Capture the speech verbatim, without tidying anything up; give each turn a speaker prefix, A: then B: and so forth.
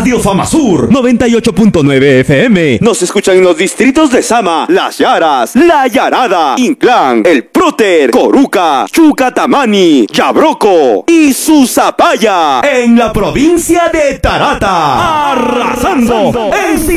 A: Radio Famasur noventa y ocho punto nueve F M.
B: Nos escuchan en los distritos de Sama, Las Yaras, La Yarada, Inclán, El Próter, Coruca, Chucatamani, Yabroco y Susapaya.
A: En la provincia de Tarata, arrasando en